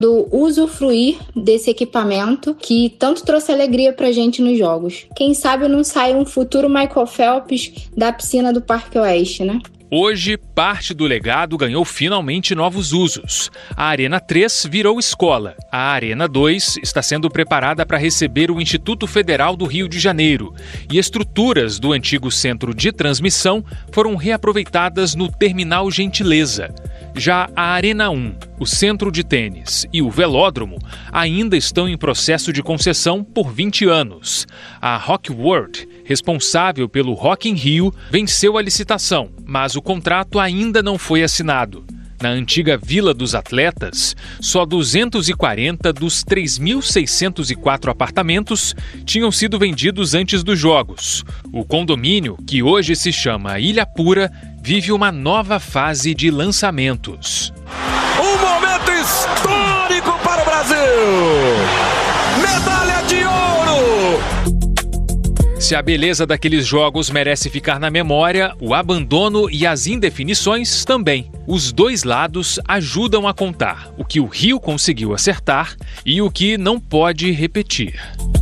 usufruir desse equipamento que tanto trouxe alegria pra gente nos jogos. Quem sabe não sai um futuro Michael Phelps da piscina do Parque Oeste, né? Hoje, parte do legado ganhou finalmente novos usos. A Arena 3 virou escola. A Arena 2 está sendo preparada para receber o Instituto Federal do Rio de Janeiro. E estruturas do antigo centro de transmissão foram reaproveitadas no Terminal Gentileza. Já a Arena 1, o centro de tênis e o velódromo ainda estão em processo de concessão por 20 anos. A Rock World, responsável pelo Rock in Rio, venceu a licitação, mas o contrato ainda não foi assinado. Na antiga Vila dos Atletas, só 240 dos 3.604 apartamentos tinham sido vendidos antes dos jogos. O condomínio, que hoje se chama Ilha Pura, vive uma nova fase de lançamentos. Um momento histórico para o Brasil! Medalha de ouro! Se a beleza daqueles jogos merece ficar na memória, o abandono e as indefinições também. Os dois lados ajudam a contar o que o Rio conseguiu acertar e o que não pode repetir.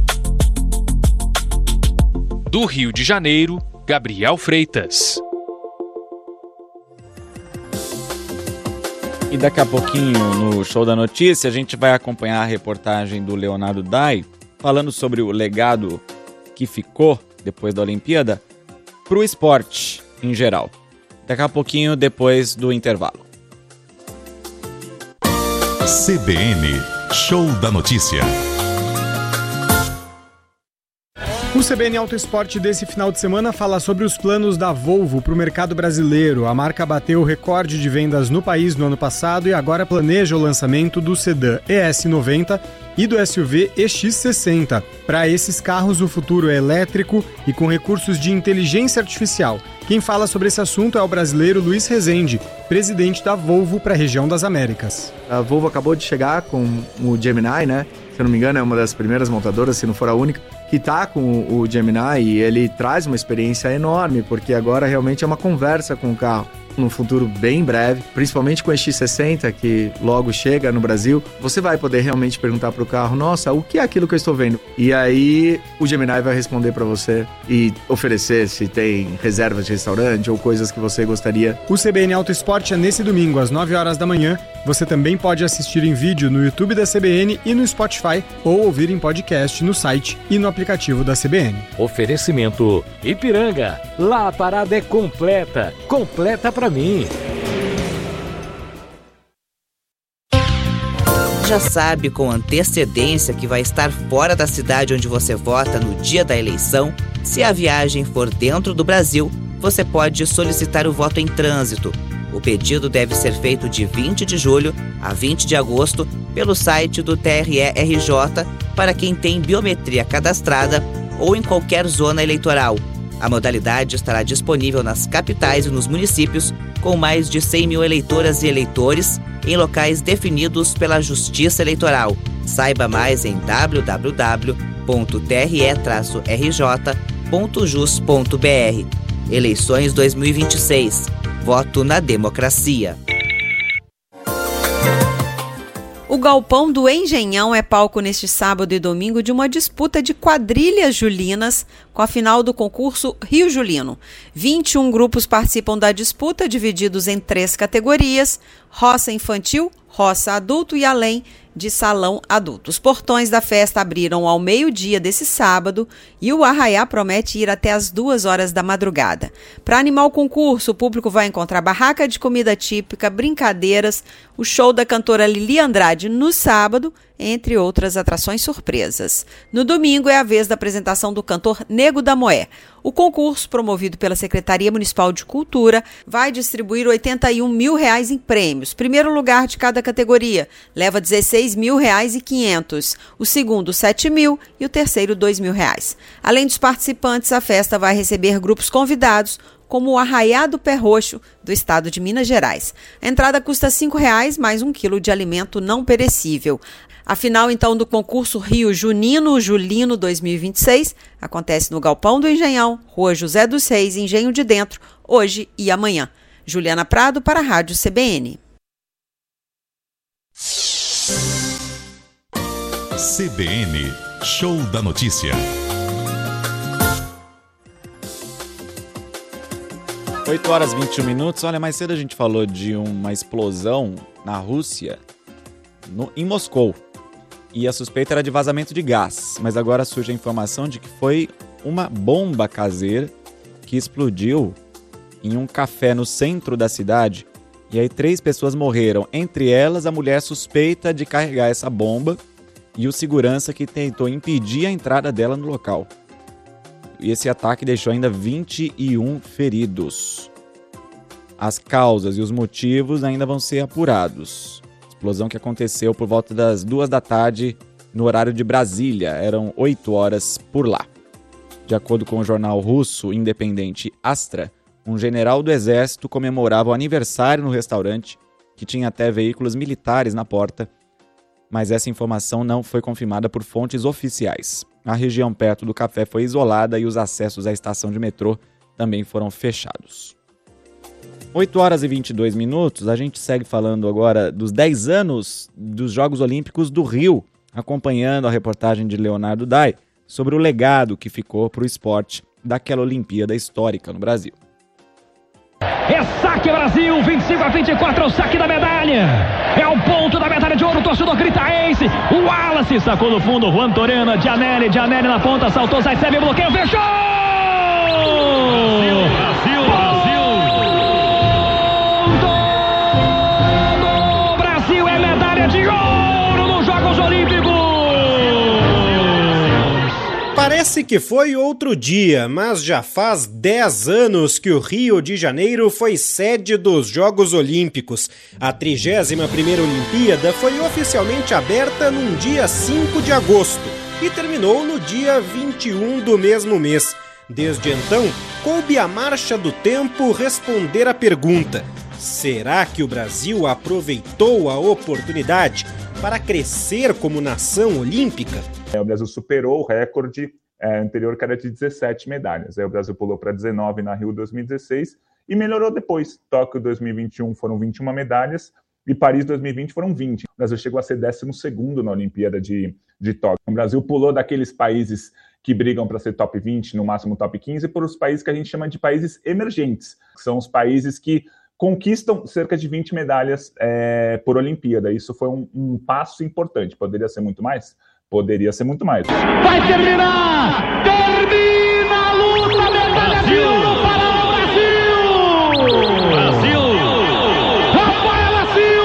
Do Rio de Janeiro, Gabriel Freitas. E daqui a pouquinho, no Show da Notícia, a gente vai acompanhar a reportagem do Leonardo Dai, falando sobre o legado que ficou, depois da Olimpíada, para o esporte em geral. Daqui a pouquinho, depois do intervalo. CBN, Show da Notícia. O CBN Auto Esporte desse final de semana fala sobre os planos da Volvo para o mercado brasileiro. A marca bateu o recorde de vendas no país no ano passado e agora planeja o lançamento do sedã ES90 e do SUV EX60. Para esses carros, o futuro é elétrico e com recursos de inteligência artificial. Quem fala sobre esse assunto é o brasileiro Luiz Rezende, presidente da Volvo para a região das Américas. A Volvo acabou de chegar com o Gemini, né? Se eu não me engano, é uma das primeiras montadoras, se não for a única, que está com o Gemini, e ele traz uma experiência enorme, porque agora realmente é uma conversa com o carro. No futuro bem breve, principalmente com o X60, que logo chega no Brasil, você vai poder realmente perguntar para o carro, nossa, o que é aquilo que eu estou vendo? E aí o Gemini vai responder para você e oferecer se tem reservas de restaurante ou coisas que você gostaria. O CBN Auto Esporte é nesse domingo, às 9 horas da manhã. Você também pode assistir em vídeo no YouTube da CBN e no Spotify, ou ouvir em podcast no site e no aplicativo da CBN. Oferecimento Ipiranga. Lá a parada é completa. Completa pra mim. Já sabe com antecedência que vai estar fora da cidade onde você vota no dia da eleição? Se a viagem for dentro do Brasil, você pode solicitar o voto em trânsito. O pedido deve ser feito de 20 de julho a 20 de agosto pelo site do TRE-RJ para quem tem biometria cadastrada ou em qualquer zona eleitoral. A modalidade estará disponível nas capitais e nos municípios com mais de 100 mil eleitoras e eleitores em locais definidos pela Justiça Eleitoral. Saiba mais em www.tre-rj.jus.br. Eleições 2026. Voto na democracia. O Galpão do Engenhão é palco neste sábado e domingo de uma disputa de quadrilhas julinas com a final do concurso Rio Julino. 21 grupos participam da disputa, divididos em 3 categorias: roça infantil, roça adulto e além de salão adulto. Os portões da festa abriram ao meio-dia desse sábado e o arraiá promete ir até as 2 horas da madrugada. Para animar o concurso, o público vai encontrar barraca de comida típica, brincadeiras, o show da cantora Lili Andrade no sábado, entre outras atrações surpresas. No domingo é a vez da apresentação do cantor Nego da Moé. O concurso, promovido pela Secretaria Municipal de Cultura, vai distribuir R$81 mil em prêmios. Primeiro lugar de cada categoria leva R$16.500, o segundo R$7 mil e o terceiro R$2 mil. Além dos participantes, a festa vai receber grupos convidados, como o Arraiá do Pé Roxo, do estado de Minas Gerais. A entrada custa R$5 mais 1 quilo de alimento não perecível. A final, então, do concurso Rio Julino 2026 acontece no Galpão do Engenhão, Rua José dos Reis, Engenho de Dentro, hoje e amanhã. Juliana Prado para a Rádio CBN. CBN, Show da Notícia. 8h21. Olha, mais cedo a gente falou de uma explosão na Rússia, em Moscou. E a suspeita era de vazamento de gás. Mas agora surge a informação de que foi uma bomba caseira que explodiu em um café no centro da cidade. E aí 3 pessoas morreram. Entre elas, a mulher suspeita de carregar essa bomba e o segurança que tentou impedir a entrada dela no local. E esse ataque deixou ainda 21 feridos. As causas e os motivos ainda vão ser apurados. Explosão que aconteceu por volta das 2 da tarde no horário de Brasília. Eram 8 horas por lá. De acordo com o jornal russo independente Astra, um general do exército comemorava o aniversário no restaurante, que tinha até veículos militares na porta, mas essa informação não foi confirmada por fontes oficiais. A região perto do café foi isolada e os acessos à estação de metrô também foram fechados. 8h22, a gente segue falando agora dos 10 anos dos Jogos Olímpicos do Rio, acompanhando a reportagem de Leonardo Dai sobre o legado que ficou para o esporte daquela Olimpíada histórica no Brasil. É saque Brasil, 25-24, é o saque da medalha. É o ponto da medalha de ouro, o torcedor grita Ace. O Wallace sacou no fundo, Juan Torena, Gianelli na ponta, saltou, Zaitsev, bloqueio, fechou! Brasil! Ponto do Brasil, é medalha de ouro nos Jogos Olímpicos! Parece que foi outro dia, mas já faz 10 anos que o Rio de Janeiro foi sede dos Jogos Olímpicos. A 31ª Olimpíada foi oficialmente aberta num dia 5 de agosto e terminou no dia 21 do mesmo mês. Desde então, coube à marcha do tempo responder à pergunta: será que o Brasil aproveitou a oportunidade para crescer como nação olímpica? O Brasil superou o recorde anterior, que era de 17 medalhas. Aí o Brasil pulou para 19 na Rio 2016 e melhorou depois. Tóquio 2021 foram 21 medalhas e Paris 2020 foram 20. O Brasil chegou a ser 12º na Olimpíada de Tóquio. O Brasil pulou daqueles países que brigam para ser top 20, no máximo top 15, por os países que a gente chama de países emergentes, que são os países que conquistam cerca de 20 medalhas por Olimpíada. Isso foi um passo importante. Poderia ser muito mais? Poderia ser muito mais. Vai terminar! Termina a luta! Medalha de ouro para o Brasil! Brasil! Rafaela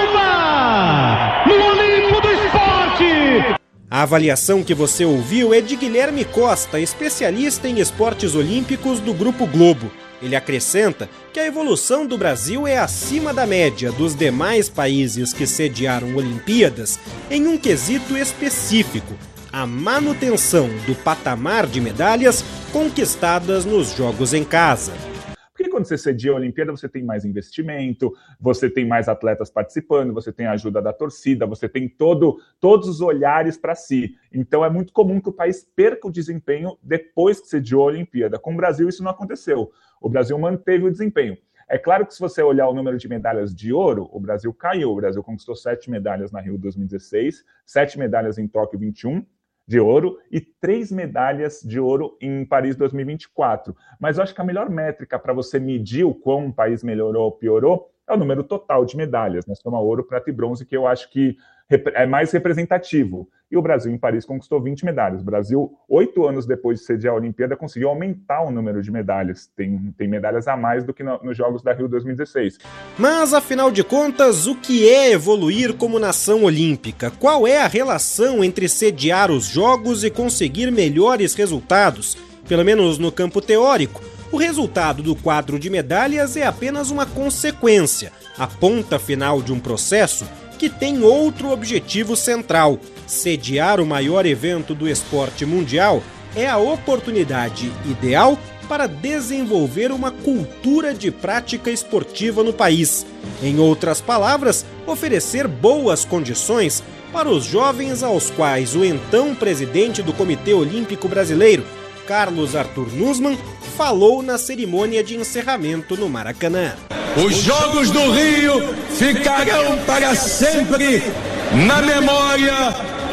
Silva! No Olimpo do Esporte! A avaliação que você ouviu é de Guilherme Costa, especialista em esportes olímpicos do Grupo Globo. Ele acrescenta que a evolução do Brasil é acima da média dos demais países que sediaram Olimpíadas em um quesito específico: a manutenção do patamar de medalhas conquistadas nos jogos em casa. Porque quando você cedia a Olimpíada, você tem mais investimento, você tem mais atletas participando, você tem a ajuda da torcida, você tem todos os olhares para si. Então é muito comum que o país perca o desempenho depois que sediou a Olimpíada. Com o Brasil isso não aconteceu. O Brasil manteve o desempenho. É claro que se você olhar o número de medalhas de ouro, o Brasil caiu. O Brasil conquistou 7 medalhas na Rio 2016, 7 medalhas em Tóquio 21 de ouro e 3 medalhas de ouro em Paris 2024. Mas eu acho que a melhor métrica para você medir o quão um país melhorou ou piorou é o número total de medalhas, né? Soma ouro, prata e bronze, que eu acho que é mais representativo. E o Brasil em Paris conquistou 20 medalhas. O Brasil, 8 anos depois de sediar a Olimpíada, conseguiu aumentar o número de medalhas. Tem medalhas a mais do que nos Jogos da Rio 2016. Mas, afinal de contas, o que é evoluir como nação olímpica? Qual é a relação entre sediar os Jogos e conseguir melhores resultados? Pelo menos no campo teórico, o resultado do quadro de medalhas é apenas uma consequência, a ponta final de um processo que tem outro objetivo central: sediar o maior evento do esporte mundial é a oportunidade ideal para desenvolver uma cultura de prática esportiva no país. Em outras palavras, oferecer boas condições para os jovens aos quais o então presidente do Comitê Olímpico Brasileiro, Carlos Arthur Nussmann, falou na cerimônia de encerramento no Maracanã. Os Jogos do Rio ficarão para sempre na memória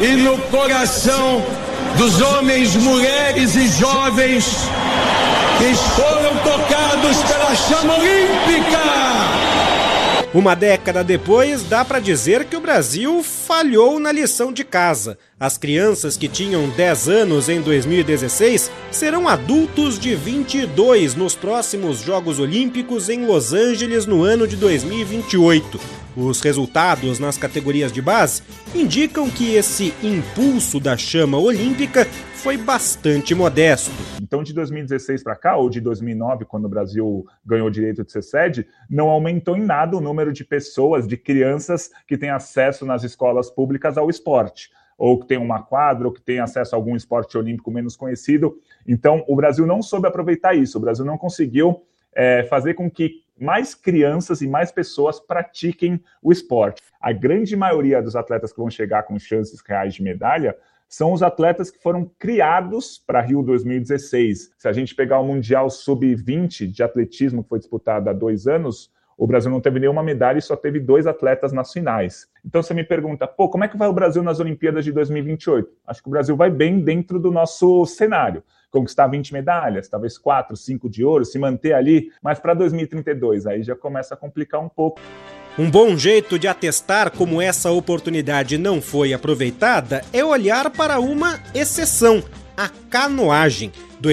e no coração dos homens, mulheres e jovens que foram tocados pela chama olímpica. Uma década depois, dá para dizer que o Brasil falhou na lição de casa. As crianças que tinham 10 anos em 2016 serão adultos de 22 nos próximos Jogos Olímpicos em Los Angeles no ano de 2028. Os resultados nas categorias de base indicam que esse impulso da chama olímpica foi bastante modesto. Então, de 2016 para cá, ou de 2009, quando o Brasil ganhou o direito de ser sede, não aumentou em nada o número de pessoas, de crianças que têm acesso nas escolas públicas ao esporte, ou que tem uma quadra, ou que tem acesso a algum esporte olímpico menos conhecido. Então, o Brasil não soube aproveitar isso, o Brasil não conseguiu fazer com que mais crianças e mais pessoas pratiquem o esporte. A grande maioria dos atletas que vão chegar com chances reais de medalha são os atletas que foram criados para Rio 2016. Se a gente pegar o Mundial Sub-20 de atletismo, que foi disputado há 2 anos, o Brasil não teve nenhuma medalha e só teve 2 atletas nas finais. Então você me pergunta, como é que vai o Brasil nas Olimpíadas de 2028? Acho que o Brasil vai bem dentro do nosso cenário. Conquistar 20 medalhas, talvez 4, 5 de ouro, se manter ali, mas para 2032 aí já começa a complicar um pouco. Um bom jeito de atestar como essa oportunidade não foi aproveitada é olhar para uma exceção, a canoagem.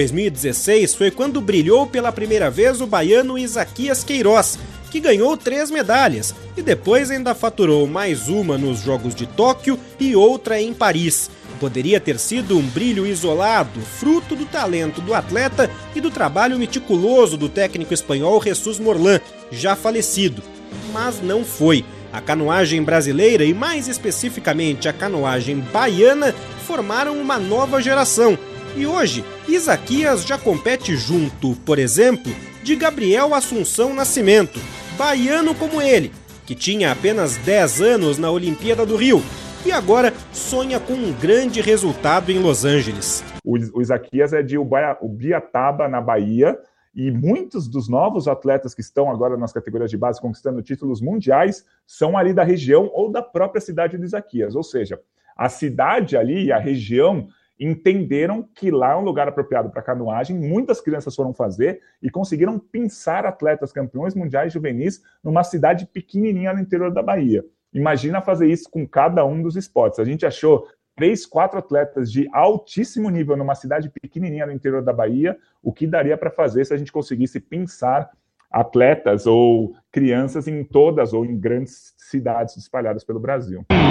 2016 foi quando brilhou pela primeira vez o baiano Isaquias Queiroz, que ganhou 3 medalhas e depois ainda faturou mais uma nos Jogos de Tóquio e outra em Paris. Poderia ter sido um brilho isolado, fruto do talento do atleta e do trabalho meticuloso do técnico espanhol Jesús Morlán, já falecido. Mas não foi. A canoagem brasileira e mais especificamente a canoagem baiana formaram uma nova geração. E hoje, Isaquias já compete junto, por exemplo, de Gabriel Assunção Nascimento, baiano como ele, que tinha apenas 10 anos na Olimpíada do Rio e agora sonha com um grande resultado em Los Angeles. O Isaquias é de Ubiataba, na Bahia, e muitos dos novos atletas que estão agora nas categorias de base conquistando títulos mundiais são ali da região ou da própria cidade de Isaquias. Ou seja, a cidade ali e a região entenderam que lá é um lugar apropriado para canoagem, muitas crianças foram fazer e conseguiram pinçar atletas campeões mundiais juvenis numa cidade pequenininha no interior da Bahia. Imagina fazer isso com cada um dos esportes. A gente achou 3, 4 atletas de altíssimo nível numa cidade pequenininha no interior da Bahia, o que daria para fazer se a gente conseguisse pinçar atletas ou crianças em todas ou em grandes cidades espalhadas pelo Brasil. Tem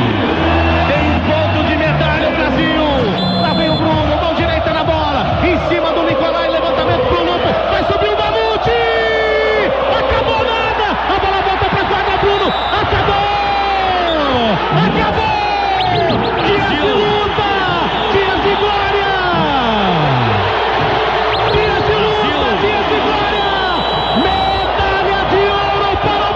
ponto de medalha o Brasil! Lá vem o Bruno, mão direita na bola, em cima do Nicolai, levantamento pro Lupo, vai subir o Mamute! Acabou nada! A bola volta pra quadra, Bruno! Acabou! Acabou! Dias de luta! Dias de glória! Dias de luta! Dias de glória! Medalha de ouro para o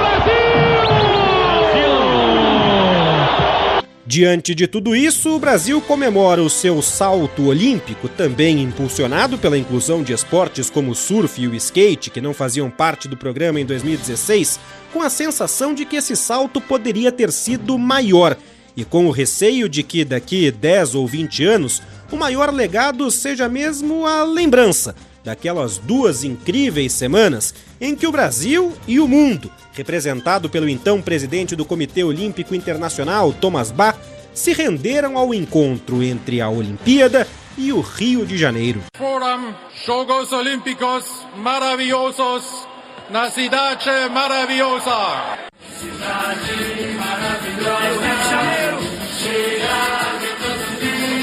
Brasil! Diante de tudo isso, o Brasil comemora o seu salto olímpico, também impulsionado pela inclusão de esportes como o surf e o skate, que não faziam parte do programa em 2016, com a sensação de que esse salto poderia ter sido maior, e com o receio de que daqui 10 ou 20 anos o maior legado seja mesmo a lembrança daquelas 2 incríveis semanas em que o Brasil e o mundo, representado pelo então presidente do Comitê Olímpico Internacional, Thomas Bach, se renderam ao encontro entre a Olimpíada e o Rio de Janeiro. Foram Jogos Olímpicos maravilhosos na cidade maravilhosa. Cidade maravilhosa.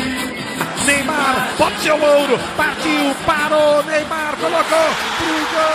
Neymar, pode ser o ouro, partiu, parou, Neymar colocou pro gol.